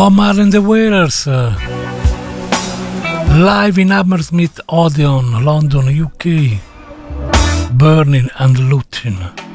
Omar and the Wailers, live in Hammersmith Odeon, London, UK. Burning and Looting.